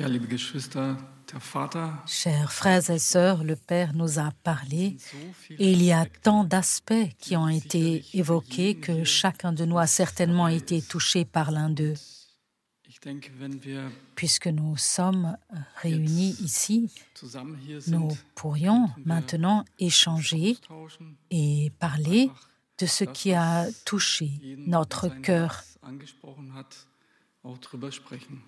Ja, liebe Geschwister, der Vater Chers frères et sœurs, le Père nous a parlé so viel et il y a Aspekte, tant d'aspects qui ont été évoqués que chacun de nous a certainement été touché par l'un d'eux. Ich denke, wenn wir Puisque nous sommes réunis ici, zusammen hier nous sind, pourrions könnten wir maintenant uns échanger austauschen, et parler einfach de ce das, qui a was touché jeden notre sein cœur. Herz angesprochen hat, auch drüber sprechen.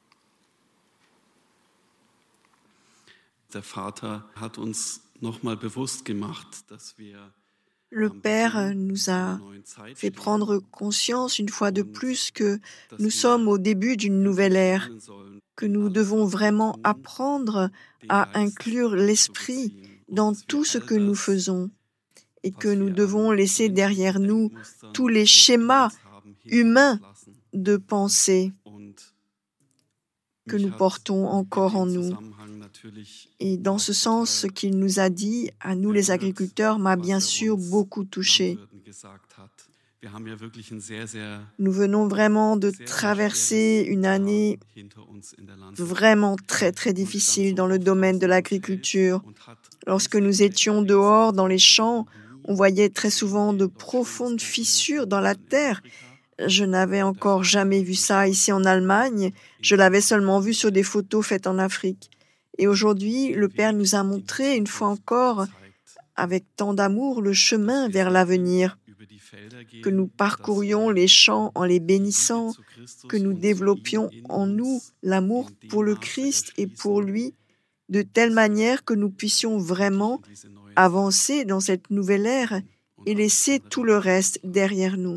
Der Vater hat uns nochmal bewusst gemacht, dass wir Le am Père Beginn nous einer a neuen Zeit fait stehen prendre conscience une fois de und plus que dass nous wir sommes au début d'une nouvelle wirklich ère, lernen sollen, que in nous alles, devons was wir vraiment tun, apprendre den à Geist inclure l'esprit einzubeziehen und dans dass wir tout ce all que nous das, faisons et que was nous wir devons an laisser derrière menschlichen nous Denkmustern tous les noch in schémas uns haben, hinter uns humains lassen. de pensée Und que mich nous hat portons in encore en dem nous. Zusammenhang natürlich Et dans auch ce sens, ce total qu'il nous a dit, à nous les berührt, agriculteurs, m'a was bien er sûr uns beaucoup touché. Landwirten gesagt hat. Wir haben ja wirklich ein sehr, sehr, Nous venons vraiment de sehr, sehr traverser schweres une Jahr année hinter uns in der Landwirtschaft. vraiment très Man stand difficile so dans le oft domaine de draußen auf dem Feld l'agriculture. und hat Lorsque nous riesige étions Löcher dehors gesehen, dans les sowas habe champs, ich noch on nie voyait très gesehen souvent de in Deutschland. Das profondes kennt man fissures höchstens dans la mal in terre. Afrika. Je n'avais Der encore Vater jamais hat vu uns ça ici en Allemagne. Je l'avais seulement vu sur des photos faites en Afrique. Et aujourd'hui, le Père nous a montré une fois encore, avec tant d'amour, le chemin vers l'avenir, que nous parcourions les champs en les bénissant, que nous développions en nous l'amour pour le Christ et pour lui, de telle manière que nous puissions vraiment avancer dans cette nouvelle ère et laisser tout le reste derrière nous.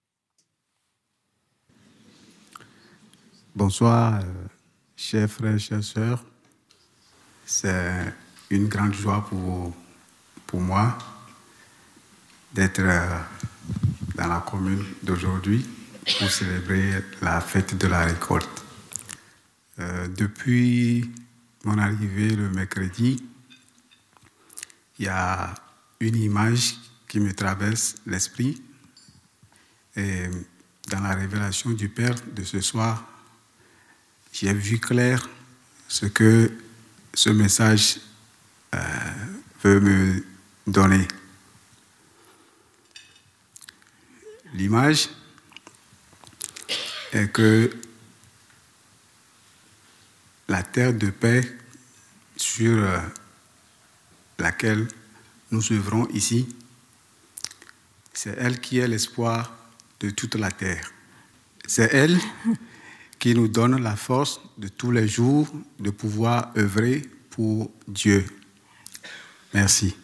Bonsoir, chers frères, chères sœurs. C'est une grande joie pour moi d'être dans la commune d'aujourd'hui pour célébrer la fête de la récolte. Depuis mon arrivée le mercredi, il y a une image qui me traverse l'esprit. Et dans la révélation du Père de ce soir, j'ai vu clair ce que ce message veut me donner. L'image est que la terre de paix sur laquelle nous œuvrons ici, c'est elle qui est l'espoir de toute la terre. C'est elle qui nous donne la force de tous les jours de pouvoir œuvrer pour Dieu. Merci.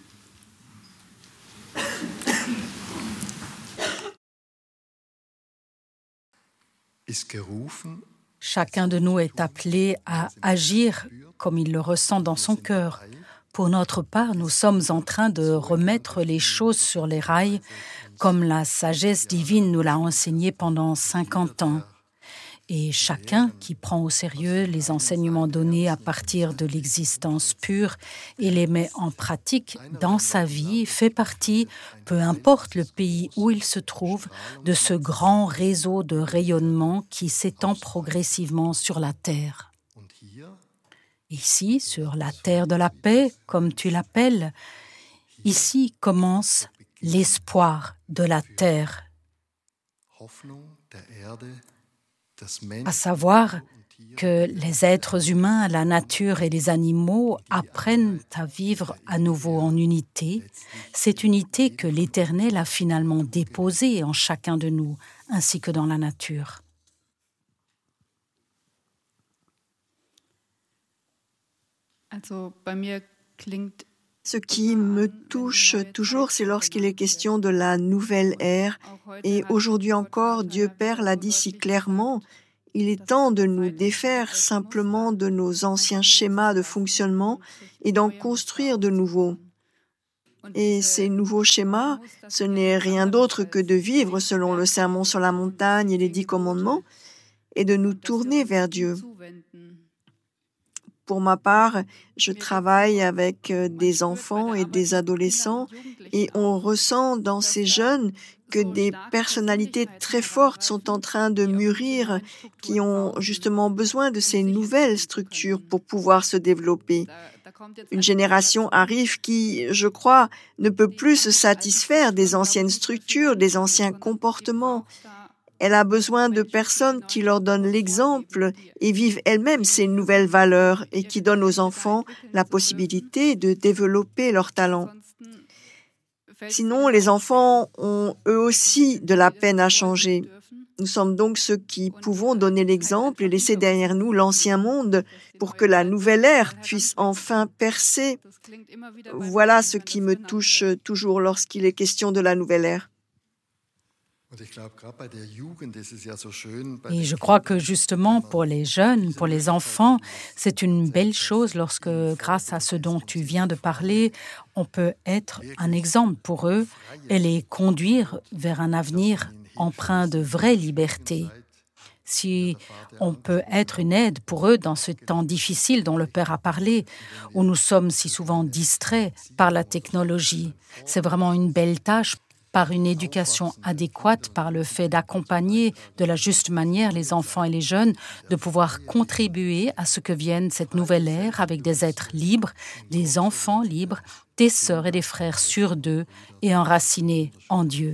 Chacun de nous est appelé à agir comme il le ressent dans son cœur. Pour notre part, nous sommes en train de remettre les choses sur les rails comme la sagesse divine nous l'a enseigné pendant 50 ans. Et chacun qui prend au sérieux les enseignements donnés à partir de l'existence pure et les met en pratique dans sa vie fait partie, peu importe le pays où il se trouve, de ce grand réseau de rayonnement qui s'étend progressivement sur la terre. Ici, sur la terre de la paix, comme tu l'appelles, ici commence l'espoir de la terre. À savoir que les êtres humains, la nature et les animaux apprennent à vivre à nouveau en unité, cette unité que l'Éternel a finalement déposée en chacun de nous, ainsi que dans la nature. Ce qui me touche toujours, c'est lorsqu'il est question de la nouvelle ère. Et aujourd'hui encore, Dieu Père l'a dit si clairement, il est temps de nous défaire simplement de nos anciens schémas de fonctionnement et d'en construire de nouveaux. Et ces nouveaux schémas, ce n'est rien d'autre que de vivre selon le sermon sur la montagne et les 10 commandements et de nous tourner vers Dieu. Pour ma part, je travaille avec des enfants et des adolescents et on ressent dans ces jeunes que des personnalités très fortes sont en train de mûrir, qui ont justement besoin de ces nouvelles structures pour pouvoir se développer. Une génération arrive qui, je crois, ne peut plus se satisfaire des anciennes structures, des anciens comportements. Elle a besoin de personnes qui leur donnent l'exemple et vivent elles-mêmes ces nouvelles valeurs et qui donnent aux enfants la possibilité de développer leurs talents. Sinon, les enfants ont eux aussi de la peine à changer. Nous sommes donc ceux qui pouvons donner l'exemple et laisser derrière nous l'ancien monde pour que la nouvelle ère puisse enfin percer. Voilà ce qui me touche toujours lorsqu'il est question de la nouvelle ère. Et je crois que justement pour les jeunes, pour les enfants, c'est une belle chose lorsque, grâce à ce dont tu viens de parler, on peut être un exemple pour eux et les conduire vers un avenir empreint de vraie liberté. Si on peut être une aide pour eux dans ce temps difficile dont le Père a parlé, où nous sommes si souvent distraits par la technologie, c'est vraiment une belle tâche. Par une éducation adéquate, par le fait d'accompagner de la juste manière les enfants et les jeunes, de pouvoir contribuer à ce que vienne cette nouvelle ère avec des êtres libres, des enfants libres, des sœurs et des frères sûrs d'eux et enracinés en Dieu.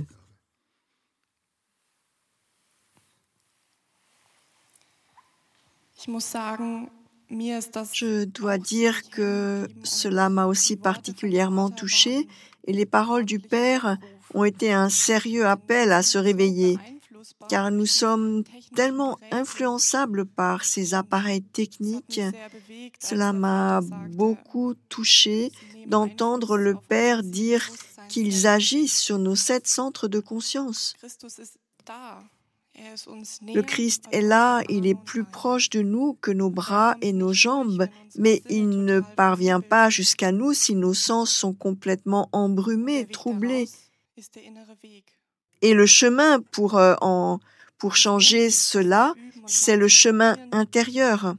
Je dois dire que cela m'a aussi particulièrement touchée et les paroles du Père ont été un sérieux appel à se réveiller, car nous sommes tellement influençables par ces appareils techniques. Cela m'a beaucoup touchée d'entendre le Père dire qu'ils agissent sur nos 7 centres de conscience. Le Christ est là, il est plus proche de nous que nos bras et nos jambes, mais il ne parvient pas jusqu'à nous si nos sens sont complètement embrumés, troublés. Et le chemin pour changer cela, c'est le chemin intérieur.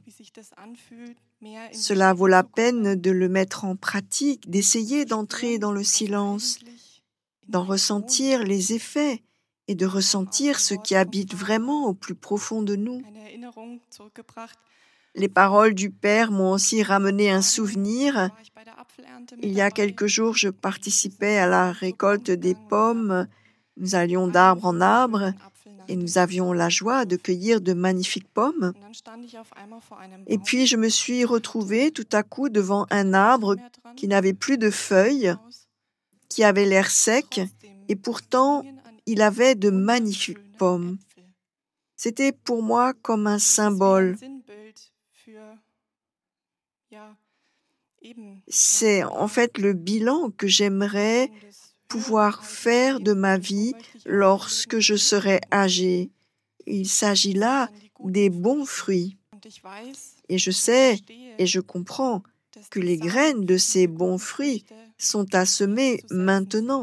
Cela vaut la peine de le mettre en pratique, d'essayer d'entrer dans le silence, d'en ressentir les effets et de ressentir ce qui habite vraiment au plus profond de nous. Les paroles du Père m'ont aussi ramené un souvenir. Il y a quelques jours, je participais à la récolte des pommes. Nous allions d'arbre en arbre et nous avions la joie de cueillir de magnifiques pommes. Et puis, je me suis retrouvée tout à coup devant un arbre qui n'avait plus de feuilles, qui avait l'air sec, et pourtant, il avait de magnifiques pommes. C'était pour moi comme un symbole. C'est en fait le bilan que j'aimerais pouvoir faire de ma vie lorsque je serai âgée. Il s'agit là des bons fruits. Et je sais et je comprends que les graines de ces bons fruits sont à semer maintenant.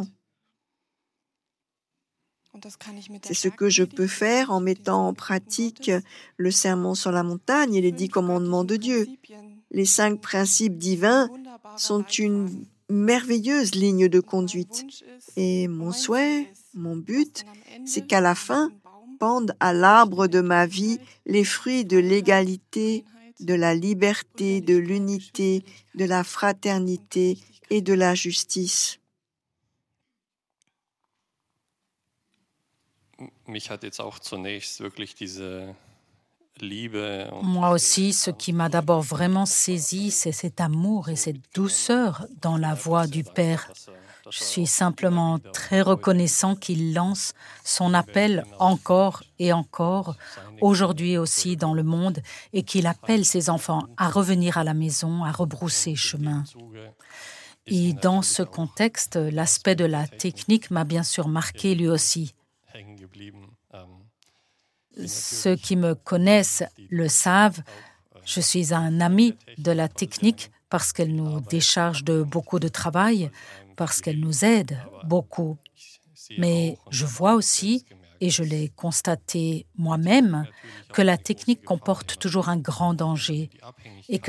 C'est ce que je peux faire en mettant en pratique le sermon sur la montagne et les 10 commandements de Dieu. Les 5 principes divins sont une merveilleuse ligne de conduite. Et mon souhait, mon but, c'est qu'à la fin, pendent à l'arbre de ma vie les fruits de l'égalité, de la liberté, de l'unité, de la fraternité et de la justice. Moi aussi, ce qui m'a d'abord vraiment saisi, c'est cet amour et cette douceur dans la voix du Père. Je suis simplement très reconnaissant qu'il lance son appel encore et encore, aujourd'hui aussi dans le monde, et qu'il appelle ses enfants à revenir à la maison, à rebrousser chemin. Et dans ce contexte, l'aspect de la technique m'a bien sûr marqué lui aussi. Ceux qui me connaissent le savent, je suis un ami de la technique parce qu'elle nous décharge de beaucoup de travail, parce qu'elle nous aide beaucoup. Mais je vois aussi, et je l'ai constaté moi-même, que la technique comporte toujours un grand danger et que